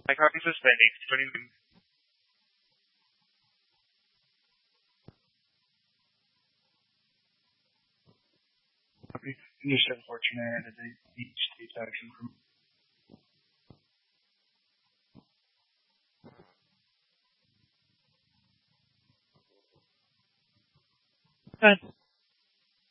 Like how suspending, suspending them. It's just unfortunate that they each take action from. Good.